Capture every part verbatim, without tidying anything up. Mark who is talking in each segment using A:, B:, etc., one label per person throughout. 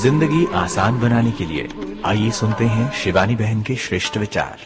A: जिंदगी आसान बनाने के लिए आइए सुनते हैं शिवानी बहन के श्रेष्ठ विचार।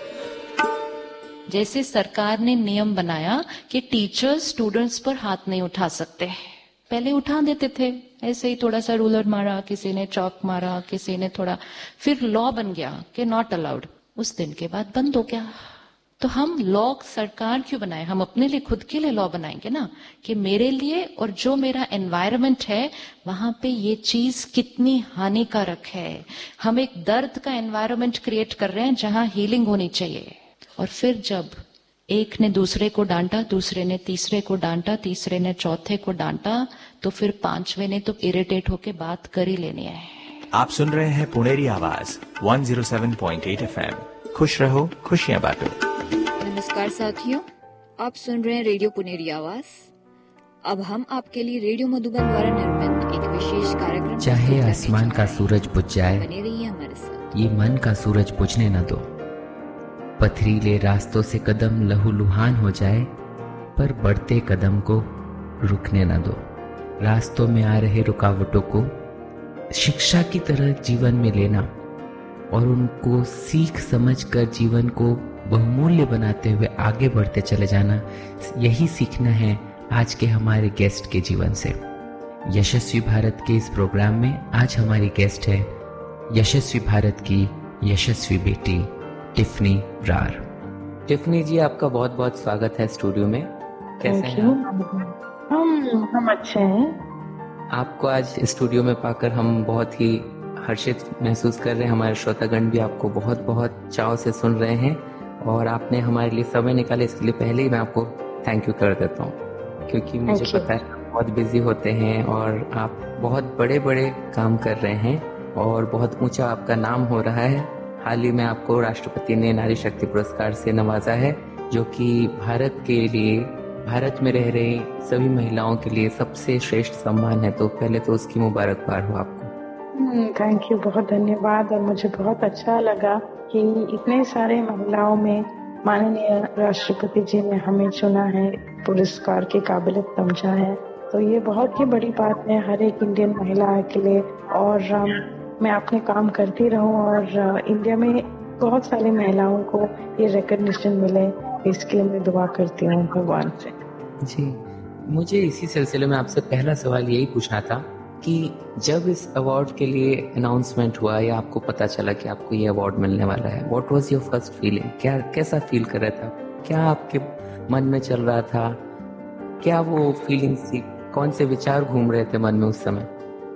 B: जैसे सरकार ने नियम बनाया कि टीचर्स स्टूडेंट्स पर हाथ नहीं उठा सकते, पहले उठा देते थे, ऐसे ही थोड़ा सा रूलर मारा, किसी ने चौक मारा, किसी ने थोड़ा, फिर लॉ बन गया कि नॉट अलाउड। उस दिन के बाद बंद हो गया। तो हम लॉ सरकार क्यों बनाए? हम अपने लिए, खुद के लिए लॉ बनाएंगे ना, कि मेरे लिए और जो मेरा एनवायरनमेंट है वहां पे ये चीज कितनी हानिकारक है। हम एक दर्द का एनवायरनमेंट क्रिएट कर रहे हैं जहां हीलिंग होनी चाहिए। और फिर जब एक ने दूसरे को डांटा, दूसरे ने तीसरे को डांटा, तीसरे ने चौथे को डांटा, तो फिर पांचवे ने तो इरिटेट होके बात कर ही लेनी है।
A: आप सुन रहे हैं पुनेरी आवाज एक सौ सात पॉइंट आठ एफएम। खुश रहो, खुशियां बांटो।
C: नमस्कार साथियों, आप सुन रहे हैं रेडियो पुनेरी आवाज। अब हम आपके लिए रेडियो मधुबन द्वारा निर्मित एक विशेष कार्यक्रम,
D: चाहे आसमान का सूरज बुझ जाए,
C: बने रहिए हमारे साथ।
D: ये मन का सूरज बुझने न दो। पथरीले रास्तों से कदम लहूलुहान हो जाए, पर बढ़ते कदम को रुकने न दो। रास्तों में आ रहे रुकावटों को शिक्षा की तरह जीवन में लेना और उनको सीख समझकर जीवन को बहुमूल्य बनाते हुए आगे बढ़ते चले जाना, यही सीखना है आज के हमारे गेस्ट के जीवन से। यशस्वी भारत के इस प्रोग्राम में आज हमारी गेस्ट है यशस्वी भारत की यशस्वी बेटी टिफनी रार। टिफनी जी, आपका बहुत बहुत स्वागत है स्टूडियो में। कैसे हैं आप?
E: हम हम अच्छे हैं।
D: आपको आज स्टूडियो में पाकर हम बहुत ही हर्षित महसूस कर रहे हैं। हमारे श्रोतागण भी आपको बहुत बहुत चाव से सुन रहे हैं और आपने हमारे लिए समय निकाले, इसके लिए पहले ही मैं आपको थैंक यू कर देता हूँ, क्योंकि मुझे पता है आप बहुत बिजी होते हैं और आप बहुत बड़े बड़े काम कर रहे हैं और बहुत ऊंचा आपका नाम हो रहा है। हाल ही में आपको राष्ट्रपति ने नारी शक्ति पुरस्कार से नवाजा है, जो कि भारत के लिए, भारत में रह रही सभी महिलाओं के लिए सबसे श्रेष्ठ सम्मान है। तो पहले तो उसकी मुबारकबाद हो आपको।
E: थैंक यू, बहुत धन्यवाद। और मुझे बहुत अच्छा लगा कि इतने सारे महिलाओं में माननीय राष्ट्रपति जी ने हमें चुना है, पुरस्कार के काबिल समझा है। तो ये बहुत ही बड़ी बात है हर एक इंडियन महिला के लिए। और मैं अपने काम करती रहूं और इंडिया में बहुत सारी महिलाओं को ये रिकॉग्निशन मिले, इसके लिए मैं दुआ करती हूँ भगवान से।
D: जी, मुझे इसी सिलसिले में आपसे पहला सवाल यही पूछना था कि जब इस अवार्ड के लिए अनाउंसमेंट हुआ या आपको पता चला कि आपको ये अवार्ड मिलने वाला है, what was your first feeling? क्या कैसा फील कर रहा था? क्या आपके मन में चल रहा था? क्या वो फीलिंग्स थी? कौन से विचार घूम रहे थे मन में उस समय?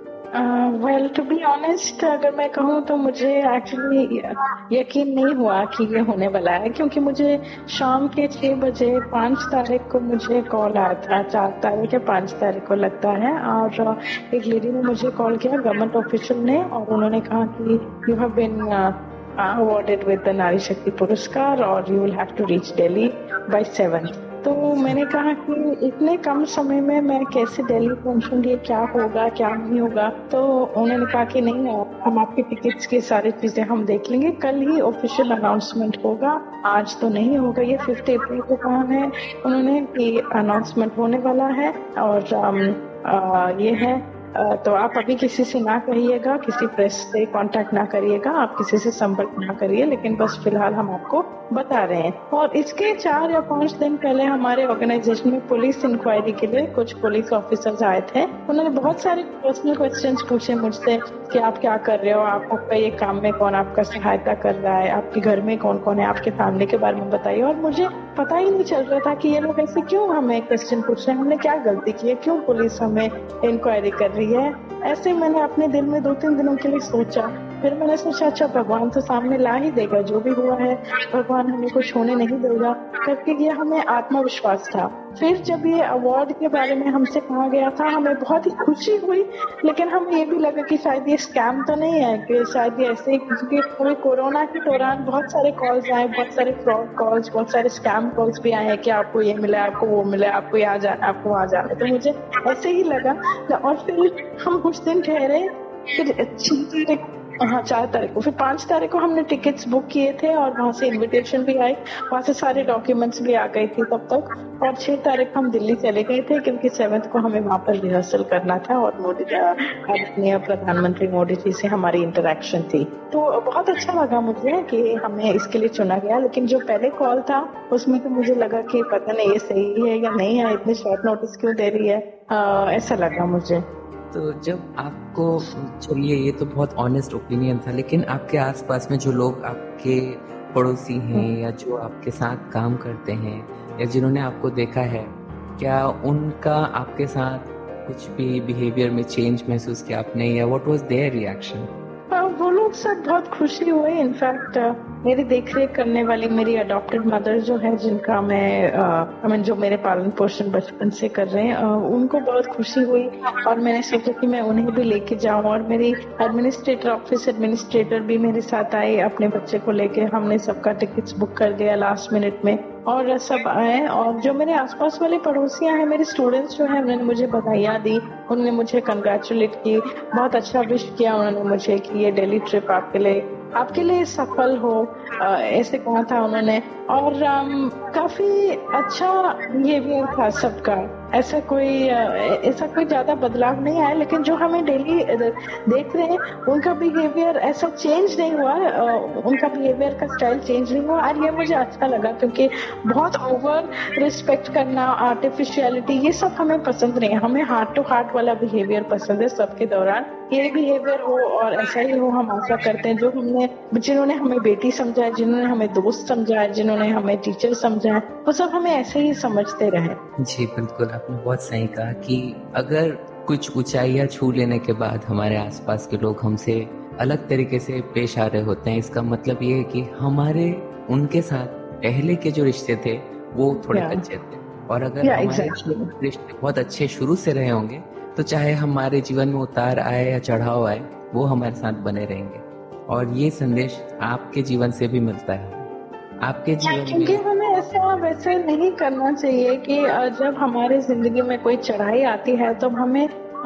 E: वेल टू बी ऑनेस्ट, अगर मैं कहूँ तो मुझे एक्चुअली यकीन नहीं हुआ कि ये होने वाला है, क्योंकि मुझे शाम के छह बजे पाँच तारीख को मुझे कॉल आया था, चार तारीख या पाँच तारीख को लगता है, और एक लेडी ने मुझे कॉल किया, गवर्नमेंट ऑफिशियल ने, और उन्होंने कहा कि you have been awarded with the नारी शक्ति पुरस्कार और you will have to reach Delhi by seven. तो मैंने कहा कि इतने कम समय में मैं कैसे दिल्ली पहुंचूंगी, क्या होगा क्या नहीं होगा। तो उन्होंने कहा कि नहीं, हम आपके टिकट्स की सारी चीजें हम देख लेंगे, कल ही ऑफिशियल अनाउंसमेंट होगा, आज तो नहीं होगा। ये फिफ्थ अप्रैल को कहा है उन्होंने कि अनाउंसमेंट होने वाला है। और आ, आ, ये है, तो आप अभी किसी से ना कहिएगा, किसी प्रेस से कांटेक्ट ना करिएगा, आप किसी से संपर्क ना करिए, लेकिन बस फिलहाल हम आपको बता रहे हैं। और इसके चार या पांच दिन पहले हमारे ऑर्गेनाइजेशन में पुलिस इंक्वायरी के लिए कुछ पुलिस ऑफिसर्स आए थे। उन्होंने बहुत सारे पर्सनल क्वेश्चंस पूछे मुझसे कि आप क्या कर रहे हो, आप आपका ये काम में कौन आपका सहायता कर रहा है, आपके घर में कौन कौन है, आपके फैमिली के बारे में बताइए। और मुझे पता ही नहीं चल रहा था कि ये लोग ऐसे क्यों हमें क्वेश्चन पूछ रहे हैं, हमने क्या गलती की है, क्यों पुलिस हमें इंक्वायरी कर रही है। ऐसे मैंने अपने दिल में दो तीन दिनों के लिए सोचा। फिर मैंने सोचा अच्छा भगवान तो सामने ला ही देगा, जो भी हुआ है भगवान हमें कुछ होने नहीं देगा करके, ये हमें आत्मविश्वास था। फिर जब ये अवार्ड के बारे में हमसे कहा गया था, हमें बहुत ही खुशी हुई, लेकिन हमें ये भी लगा कि शायद ये स्कैम तो नहीं है, कि शायद ये ऐसे ही, क्योंकि पूरे कोरोना के दौरान बहुत सारे कॉल्स आए, बहुत सारे फ्रॉड कॉल्स, बहुत सारे स्कैम कॉल्स भी आए हैं कि आपको ये मिला, आपको वो मिला, आपको यहाँ जाना, आपको वहाँ जाना। तो मुझे ऐसे ही लगा। और फिर हम कुछ दिन ठहरे, फिर हाँ चार तारीख को, फिर पांच तारीख को हमने टिकट्स बुक किए थे और वहाँ से इनविटेशन भी आई, वहाँ से सारे डॉक्यूमेंट्स भी आ गई थी तब तक। और छह तारीख को हम दिल्ली चले गए थे क्योंकि सेवेंथ को हमें वहाँ पर रिहर्सल करना था और मोदी आदरणीय प्रधानमंत्री मोदी जी से हमारी इंटरेक्शन थी। तो बहुत अच्छा लगा मुझे कि हमें इसके लिए चुना गया। लेकिन जो पहले कॉल था उसमें तो मुझे लगा कि पता नहीं ये सही है या नहीं है, इतने शॉर्ट नोटिस क्यों दे रही है, आ, ऐसा लगा मुझे।
D: तो जब आपको, चलिए ये तो बहुत ऑनेस्ट ओपिनियन था, लेकिन आपके आसपास में जो लोग आपके पड़ोसी हैं या जो आपके साथ काम करते हैं या जिन्होंने आपको देखा है, क्या उनका आपके साथ कुछ भी बिहेवियर में चेंज महसूस किया आपने, या व्हाट वाज देयर रिएक्शन?
E: वो लोग सब बहुत खुशी हुए। इनफैक्ट मेरी देखरेख करने वाली मेरी अडॉप्टेड मदर जो है, जिनका मैं आई मीन जो मेरे पालन पोषण बचपन से कर रहे हैं, उनको बहुत खुशी हुई और मैंने सोचा कि मैं उन्हें भी लेके जाऊं। और मेरी एडमिनिस्ट्रेटर ऑफिस एडमिनिस्ट्रेटर भी मेरे साथ आए अपने बच्चे को लेके। हमने सबका टिकट्स बुक कर दिया लास्ट मिनट में और सब आए। और जो मेरे आसपास वाले पड़ोसियां हैं, मेरे स्टूडेंट्स जो हैं, उन्होंने मुझे बधाइयाँ दी, उन्होंने मुझे कंग्रेचुलेट की, बहुत अच्छा विश किया उन्होंने मुझे कि ये दिल्ली ट्रिप आपके लिए आपके लिए सफल हो, ऐसे कहा था उन्होंने। और um, काफी अच्छा बिहेवियर था सबका, ऐसा कोई ऐसा कोई ज्यादा बदलाव नहीं आया। लेकिन जो हमें डेली देख रहे हैं उनका बिहेवियर ऐसा चेंज नहीं हुआ, उनका बिहेवियर का स्टाइल चेंज नहीं हुआ। और ये मुझे अच्छा लगा क्योंकि बहुत ओवर रिस्पेक्ट करना, आर्टिफिशियलिटी, ये सब हमें पसंद नहीं है। हमें हार्ट टू हार्ट वाला बिहेवियर पसंद है सबके दौरान। ये बिहेवियर हो और ऐसा ही हो, हम आशा करते हैं। जो हमने जिन्होंने हमें बेटी समझा है, जिन्होंने हमें दोस्त समझा है, जिन्होंने हमें टीचर समझा है, वो सब हमें ऐसे ही समझते रहे।
D: जी बिल्कुल, आपने बहुत सही कहा कि अगर कुछ ऊंचाइयां छू लेने के बाद हमारे आसपास के लोग हमसे अलग तरीके से पेश आ रहे होते हैं, इसका मतलब ये है कि हमारे उनके साथ पहले के जो रिश्ते थे वो थोड़े yeah. कच्चे थे। और अगर yeah, हमारे exactly. रिश्ते बहुत अच्छे शुरू से रहे होंगे तो चाहे हमारे जीवन में उतार आए या चढ़ाव आए, वो हमारे साथ बने रहेंगे। और ये संदेश आपके जीवन से भी मिलता है। आपके जीवन
E: क्योंकि हमें ऐसा वैसे नहीं करना चाहिए कि जब हमारे जिंदगी में कोई चढ़ाई आती है तो हमें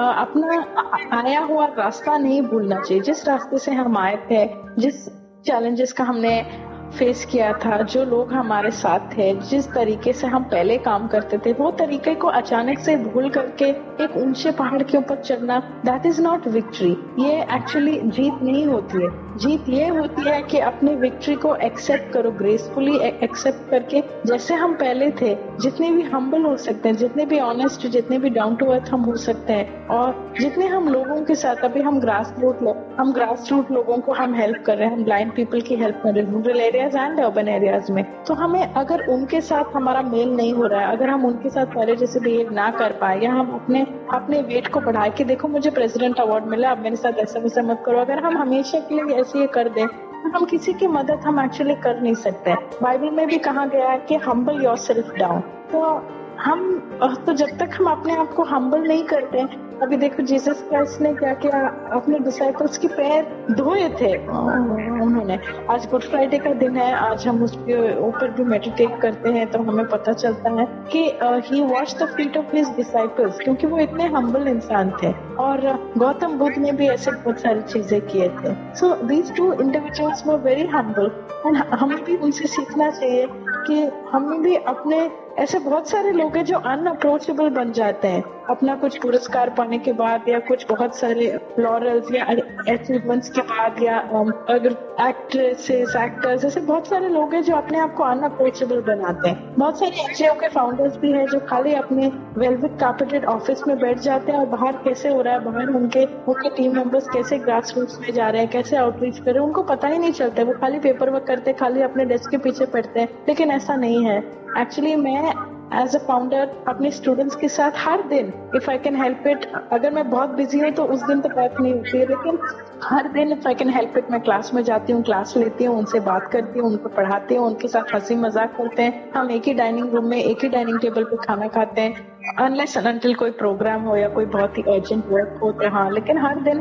E: अपना आया हुआ रास्ता नहीं भूलना चाहिए। जिस रास्ते से हम आए थे, जिस चैलेंजेस का हमने फेस किया था, जो लोग हमारे साथ थे, जिस तरीके से हम पहले काम करते थे, वो तरीके को अचानक से भूल करके एक ऊंचे पहाड़ के ऊपर चढ़ना, दैट इज नॉट विक्ट्री। ये एक्चुअली जीत नहीं होती है। जीत ये होती है कि अपने विक्ट्री को एक्सेप्ट करो, ग्रेसफुली एक्सेप्ट करके जैसे हम पहले थे, जितने भी हम्बल हो सकते हैं, जितने भी ऑनेस्ट, जितने भी डाउन टू अर्थ हम हो सकते हैं, और जितने हम लोगों के साथ, अभी हम ग्रास रूट हम ग्रास रूट लोगों को हम हेल्प कर रहे हैं, हम ब्लाइंड पीपल की हेल्प कर रहे हैं rural areas and urban areas में। तो हमें अगर उनके साथ हमारा मेल नहीं हो रहा है, अगर हम उनके साथ पहले जैसे बिहेव ना कर पाए, या हम अपने अपने वेट को बढ़ाए कि देखो मुझे प्रेसिडेंट अवार्ड मिला, अब मेरे साथ ऐसा वैसा मत करो, अगर हम हमेशा के लिए ऐसे ही कर दें तो हम किसी की मदद हम एक्चुअली कर नहीं सकते। बाइबल में भी कहा गया है कि हम्बल योरसेल्फ डाउन। तो हम तो जब तक हम अपने आप को हम्बल नहीं करते, अभी देखो जीसस क्राइस्ट ने क्या किया, अपने डिसाइपल्स के पैर धोए थे उन्होंने। आज गुड फ्राइडे का दिन है, आज हम उसके ऊपर भी मेडिटेट करते हैं तो हमें पता चलता है कि ही washed the feet of his disciples, क्योंकि वो इतने हम्बल इंसान थे। और गौतम बुद्ध ने भी ऐसे बहुत सारी चीजें किए थे। So these two individuals were very humble and हमें भी उनसे सीखना चाहिए कि हमें भी अपने, ऐसे बहुत सारे लोग हैं जो अनअप्रोचेबल बन जाते हैं अपना कुछ पुरस्कार पाने के बाद, या कुछ बहुत सारे लॉरल्स या अचीवमेंट्स के बाद, या अगर एक्ट्रेसेस, एक्टर्स, ऐसे बहुत सारे लोग हैं जो अपने आप को अनअप्रोचेबल बनाते हैं। बहुत सारे एनजीओ के फाउंडर्स भी हैं जो खाली अपने वेलवेट कार्पेटेड ऑफिस में बैठ जाते हैं और बाहर कैसे हो रहा है, बाहर उनके उनके टीम मेंबर्स कैसे ग्रास रूट्स में जा रहे हैं, कैसे आउटरीच कर रहे हैं, उनको पता ही नहीं चलता। वो खाली पेपर वर्क करते हैं, खाली अपने डेस्क के पीछे पढ़ते हैं। लेकिन ऐसा नहीं है। एक्चुअली मैं एज अ फाउंडर अपने स्टूडेंट्स के साथ हर दिन, if I can help it, अगर मैं बहुत बिजी हूँ तो उस दिन तो बात नहीं होती है, लेकिन हर दिन if I can help it, मैं क्लास में जाती हूँ, क्लास लेती हूँ, उनसे बात करती हूँ, उनको पढ़ाती हूँ, उनके साथ हंसी मजाक करते हैं। हम एक ही डाइनिंग रूम में, एक ही डाइनिंग टेबल पे खाना खाते हैं, अनलेस अनटिल कोई प्रोग्राम हो या कोई बहुत ही अर्जेंट वर्क हो तो हाँ। लेकिन हर दिन हम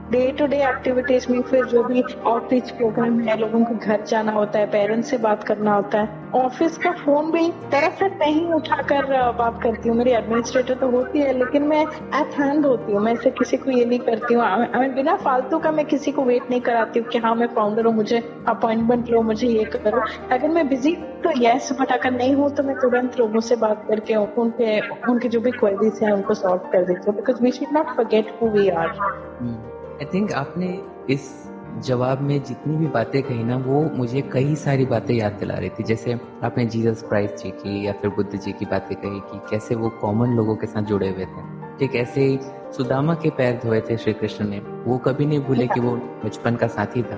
E: डे टू डे एक्टिविटीज में फिर जो भी आउटरीच प्रोग्राम है, लोगों के घर जाना होता है, पेरेंट्स से बात करना होता है। ऑफिस का फोन भी दरअसल मैं ही उठाकर बात करती हूँ। मेरी एडमिनिस्ट्रेटर तो होती है, लेकिन मैं एट हैंड होती हूँ। मैं ऐसे किसी को ये नहीं करती हूँ, मैं बिना फालतू का मैं किसी को वेट नहीं कराती हूँ कि हाँ मैं फाउंडर हूँ, मुझे अपॉइंटमेंट लो, मुझे ये करो। अगर मैं बिजी तो यस, बट अगर नहीं हूँ तो मैं तुरंत लोगों से बात करके उनके उनके जो भी क्वेरीज हैं उनको सॉल्व कर देती हूँ, because we should not forget who we are.
D: I think आपने इस जवाब में जितनी भी बातें कही ना, वो मुझे कई सारी बातें याद दिला रही थी। जैसे आपने जीसस क्राइस्ट जी की या फिर बुद्ध जी की बातें कही कि कैसे वो कॉमन लोगों के साथ जुड़े हुए थे। ठीक ऐसे ही सुदामा के पैर धोए थे श्री कृष्ण ने, वो कभी नहीं भूले कि वो बचपन का साथी था।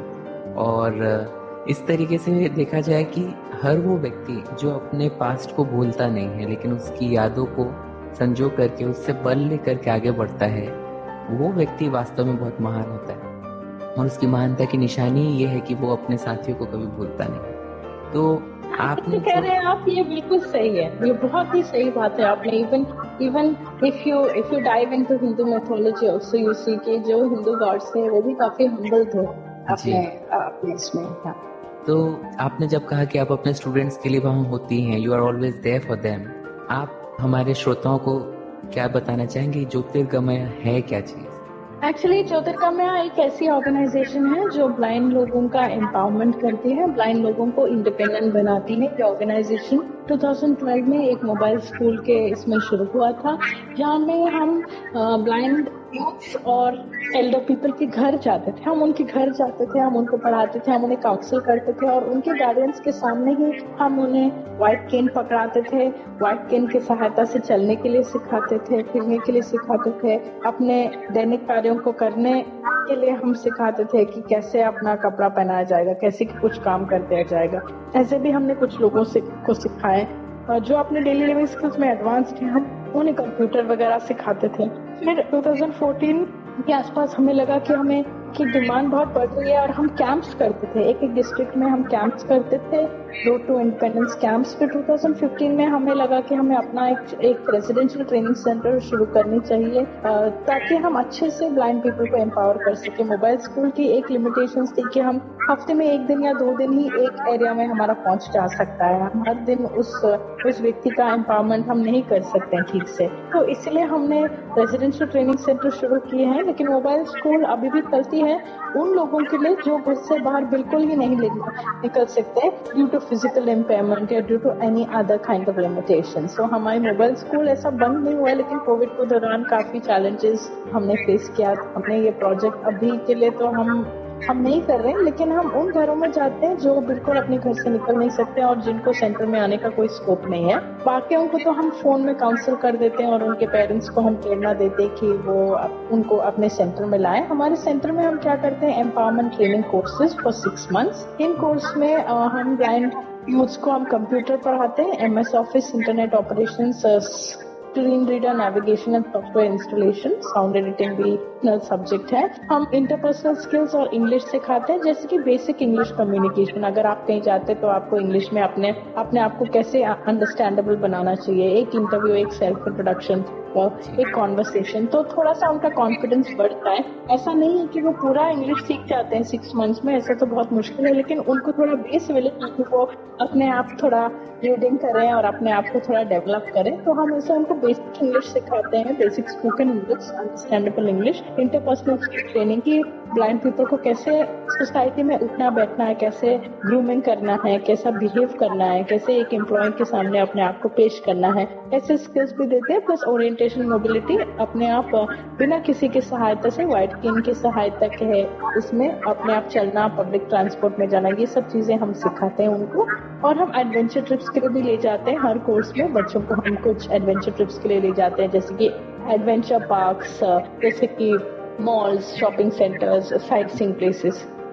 D: और इस तरीके से देखा जाए कि हर वो व्यक्ति जो अपने पास्ट को भूलता नहीं है, लेकिन उसकी यादों को संजो करके उससे बल लेकर के आगे बढ़ता है, वो व्यक्ति वास्तव में बहुत महान होता है। और उसकी महानता की निशानी ये है कि वो अपने साथियों को कभी भूलता नहीं। तो आपने
E: कह रहे हैं आप, ये बिल्कुल सही है, ये बहुत ही सही बात है आपने। Even even if you if you dive into Hindu mythology also you see के जो हिंदू गॉड्स थे वो भी काफी हम्बल थे अपने अपने इसमें। हाँ।
D: तो आपने जब कहा कि आप अपने स्टूडेंट्स के लिए वहां होती हैं, you are always there for them, आप हमारे श्रोताओं को क्या बताना चाहेंगे? ज्योतिर्गमय है क्या चीज?
E: एक्चुअली ज्योतिर्गमय एक ऐसी ऑर्गेनाइजेशन है जो ब्लाइंड लोगों का एम्पावरमेंट करती है, ब्लाइंड लोगों को इंडिपेंडेंट बनाती है। ये ऑर्गेनाइजेशन दो हज़ार बारह में एक मोबाइल स्कूल के इसमें शुरू हुआ था, जहाँ में हम ब्लाइंड यूथ्स और एल्डर पीपल के घर जाते थे। हम उनके घर जाते थे, हम उनको पढ़ाते थे, हम उन्हें काउंसिल करते थे और उनके गार्डियंस के सामने ही हम उन्हें व्हाइट केन पकड़ाते थे। व्हाइट केन की सहायता से चलने के लिए सिखाते थे, फिरने के लिए सिखाते थे, अपने दैनिक कार्यों को करने के लिए हम सिखाते थे कि कैसे अपना कपड़ा पहनाया जाएगा, कैसे कुछ काम कर दिया जाएगा। ऐसे भी हमने कुछ लोगों से को सिखाए जो अपने डेली लिविंग स्किल्स में एडवांस्ड हैं, हम उन्हें कंप्यूटर वगैरह सिखाते थे। फिर दो हज़ार चौदह के आसपास हमें लगा कि हमें की डिमांड बहुत बढ़ रही है और हम कैंप्स करते थे। एक एक डिस्ट्रिक्ट में हम कैंप्स करते थे, रोड टू इंडिपेंडेंस कैंप्स। फिर दो हज़ार पंद्रह में हमें लगा कि हमें अपना एक एक रेजिडेंशियल ट्रेनिंग सेंटर शुरू करनी चाहिए ताकि हम अच्छे से ब्लाइंड पीपल को एम्पावर कर सके। मोबाइल स्कूल की एक लिमिटेशंस थी कि हम हफ्ते में एक दिन या दो दिन ही एक एरिया में हमारा पहुंच जा सकता है। हम हर दिन उस उस व्यक्ति का एम्पावरमेंट हम नहीं कर सकते हैं ठीक से, तो इसलिए हमने रेजिडेंशियल ट्रेनिंग सेंटर शुरू किए हैं। लेकिन मोबाइल स्कूल अभी भी चलती है उन लोगों के लिए जो घर से बाहर बिल्कुल ही नहीं निकल सकते ड्यू टू फिजिकल इम्पेयरमेंट या due to any other kind of limitation. सो हमारी मोबाइल स्कूल ऐसा बंद नहीं हुआ है, लेकिन कोविड के दौरान काफी चैलेंजेस हमने फेस किया। हमने ये प्रोजेक्ट अभी के लिए तो हम हम नहीं कर रहे हैं, लेकिन हम उन घरों में जाते हैं जो बिल्कुल अपने घर से निकल नहीं सकते और जिनको सेंटर में आने का कोई स्कोप नहीं है। बाकियों को तो हम फोन में काउंसिल कर देते हैं और उनके पेरेंट्स को हम प्रेरणा देते हैं कि वो उनको अपने सेंटर में लाएं। हमारे सेंटर में हम क्या करते हैं, empowerment training courses for six months. In course में हम ब्लाइंड यूथ्स को हम कंप्यूटर पढ़ाते हैं, M S office, internet operation, screen reader, navigation and software installation, sound editing भी सब्जेक्ट है। हम इंटरपर्सनल स्किल्स और इंग्लिश सिखाते हैं, जैसे कि बेसिक इंग्लिश कम्युनिकेशन। अगर आप कहीं जाते तो आपको इंग्लिश में अपने अपने आप को कैसे अंडरस्टैंडेबल बनाना चाहिए, एक इंटरव्यू, एक सेल्फ इंट्रोडक्शन, एक कॉन्वर्सेशन, तो थोड़ा सा उनका कॉन्फिडेंस बढ़ता है। ऐसा नहीं है कि वो पूरा इंग्लिश सीख जाते हैं सिक्स मंथ्स में, ऐसा तो बहुत मुश्किल है, लेकिन उनको थोड़ा बेस मिले ताकि वो अपने आप थोड़ा रीडिंग करें और अपने आप को थोड़ा डेवलप करें। तो हम ऐसे उनको बेसिक इंग्लिश सिखाते हैं, basic spoken English, understandable English, interpersonal training की ब्लाइंड पीपल को कैसे सोसाइटी में उठना बैठना है, कैसे ग्रूमिंग करना है, कैसा बिहेव करना है, कैसे एक एम्प्लॉय के सामने अपने आप को पेश करना है, ऐसे स्किल्स भी देते हैं। प्लस ओरिएंटेशन, मोबिलिटी, अपने आप बिना किसी की सहायता से, व्हाइट केन की सहायता के है इसमें अपने आप चलना, पब्लिक ट्रांसपोर्ट में जाना, ये सब चीजें हम सिखाते हैं उनको। और हम एडवेंचर ट्रिप्स के लिए भी ले जाते हैं। हर कोर्स में बच्चों को हम कुछ एडवेंचर ट्रिप्स के लिए ले जाते हैं, जैसे कि एडवेंचर पार्क्स, जैसे कि malls, shopping centres, sight seeing places.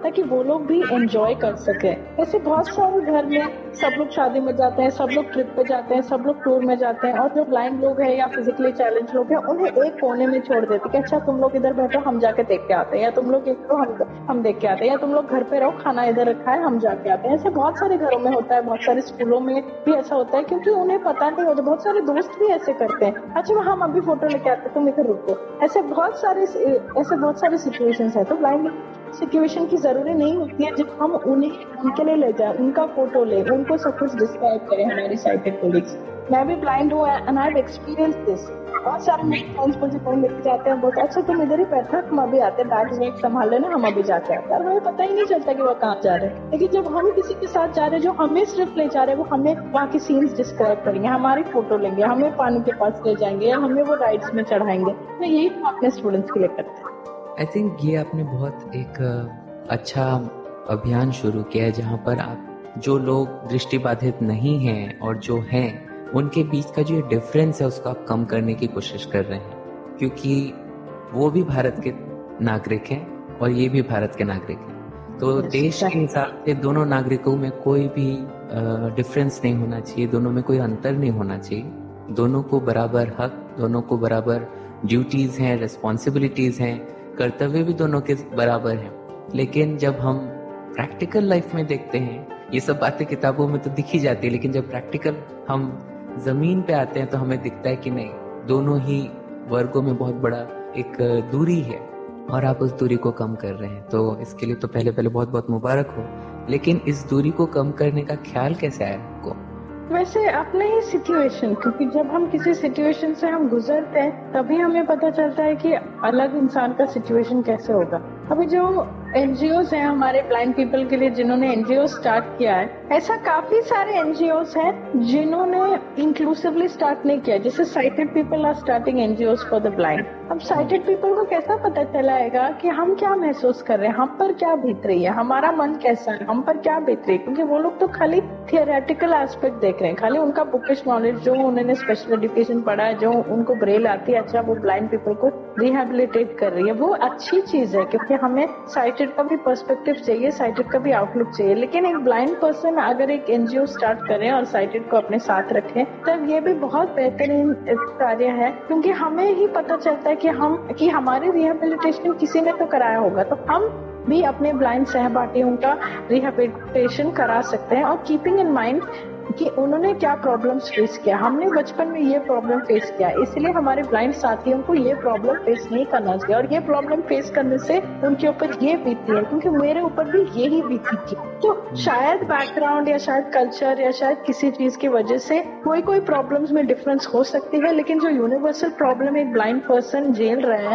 E: ताकि वो लोग भी एंजॉय कर सके। ऐसे बहुत सारे घर में सब लोग शादी में जाते हैं, सब लोग ट्रिप पे जाते हैं, सब लोग टूर में जाते हैं, और जो ब्लाइंड लोग हैं या फिजिकली चैलेंज लोग हैं उन्हें एक कोने में छोड़ देते कि अच्छा तुम लोग इधर बैठो, हम जाके देख के आते हैं, या तुम लोग ये करो, हम हम देख के आते हैं, या तुम लोग घर पे रहो, खाना इधर रखा है, हम जाके आते हैं। ऐसे बहुत सारे घरों में होता है, बहुत सारे स्कूलों में भी ऐसा होता है, क्योंकि उन्हें पता नहीं होता। बहुत सारे दोस्त भी ऐसे करते हैं, अच्छा हम अभी फोटो लेके आते तुम इधर रुको। ऐसे बहुत सारे ऐसे बहुत सारे सिचुएशंस है। तो ब्लाइंड सिचुएशन की जरूरी नहीं होती है जब हम उन्हें उनके लिए ले जाए, उनका फोटो ले, उनको सब कुछ डिस्क्राइब करें हमारी साइटेड कोलिग्स। मैं भी ब्लाइंड हूँ and I have experience this. बहुत सारे मेरे फ्रेंड्स मुझे कहीं लेके जाते हैं, बोलते अच्छा तुम इधर ही बैठो, हम अभी आते हैं, बैग वैग संभाल लेना, हम अभी जाके आते हैं। और हमें पता ही नहीं चलता कि वो कहाँ जा रहे हैं। लेकिन जब हम किसी के साथ जा रहे हैं जो हमें सिर्फ ले जा रहे हैं, वो हमें वहाँ की सीन्स डिस्क्राइब करेंगे, हमारी फोटो लेंगे, हमें पानी के पास ले जाएंगे, या हमें वो राइड्स में चढ़ाएंगे। तो यही हम अपने स्टूडेंट्स के लिए करते हैं।
D: आई थिंक ये आपने बहुत एक अच्छा अभियान शुरू किया है, जहाँ पर आप जो लोग दृष्टिबाधित नहीं हैं और जो हैं उनके बीच का जो डिफरेंस है उसको आप कम करने की कोशिश कर रहे हैं, क्योंकि वो भी भारत के नागरिक हैं और ये भी भारत के नागरिक हैं। तो देश के हिसाब से दोनों नागरिकों में कोई भी डिफरेंस नहीं होना चाहिए, दोनों में कोई अंतर नहीं होना चाहिए। दोनों को बराबर हक, दोनों को बराबर ड्यूटीज हैं, रिस्पॉन्सिबिलिटीज हैं, कर्तव्य भी दोनों के बराबर हैं। लेकिन जब हम प्रैक्टिकल लाइफ में देखते हैं, ये सब बातें किताबों में तो दिखी जाती है, लेकिन जब प्रैक्टिकल हम जमीन पे आते हैं तो हमें दिखता है कि नहीं, दोनों ही वर्गों में बहुत बड़ा एक दूरी है और आप उस दूरी को कम कर रहे हैं। तो इसके लिए तो पहले पहले बहुत बहुत मुबारक हो। लेकिन इस दूरी को कम करने का ख्याल कैसे आया आपको?
E: वैसे अपने ही सिचुएशन, क्योंकि जब हम किसी सिचुएशन से हम गुजरते हैं तभी हमें पता चलता है कि अलग इंसान का सिचुएशन कैसे होगा। अभी जो एनजीओज हैं हमारे ब्लाइंड पीपल के लिए, जिन्होंने एनजीओ स्टार्ट किया है, ऐसा काफी सारे एनजीओज हैं जिन्होंने इंक्लूसिवली स्टार्ट नहीं किया। जैसे cited people are starting NGOs for the blind. अब साइटेड पीपल को कैसा पता चलाएगा कि हम क्या महसूस कर रहे हैं, हम पर क्या बीत रही है, हमारा मन कैसा है, हम पर क्या बीत रही है? क्योंकि वो लोग तो खाली थियोरेटिकल एस्पेक्ट देख रहे हैं, खाली उनका बुकिश नॉलेज, जो उन्होंने स्पेशल एजुकेशन पढ़ा है, जो उनको ब्रेल आती है, अच्छा वो ब्लाइंड पीपल को रिहेबिलिटेट कर रही है, वो अच्छी चीज है। क्योंकि हमें साइटेड का भी पर्सपेक्टिव चाहिए, साइटेड का भी आउटलुक चाहिए। लेकिन एक ब्लाइंड पर्सन अगर एक एनजीओ स्टार्ट करें और साइटेड को अपने साथ रखें, तब ये भी बहुत बेहतरीन कार्य है। क्योंकि हमें ही पता चलता है कि हम कि हमारी रिहेबिलिटेशन किसी ने तो कराया होगा, तो हम भी अपने ब्लाइंड सहपाठियों का रिहेबिलिटेशन करा सकते हैं। और कीपिंग इन माइंड कि उन्होंने क्या प्रॉब्लम्स फेस किया, हमने बचपन में ये प्रॉब्लम फेस किया, इसलिए हमारे ब्लाइंड साथियों को ये प्रॉब्लम फेस नहीं करना चाहिए। और ये प्रॉब्लम फेस करने से उनके ऊपर ये बीती है, क्योंकि मेरे ऊपर भी यही बीती थी। तो शायद बैकग्राउंड या शायद कल्चर या शायद किसी चीज की वजह से कोई कोई प्रॉब्लम्स में डिफरेंस हो सकती है, लेकिन जो यूनिवर्सल प्रॉब्लम एक ब्लाइंड पर्सन झेल रहा है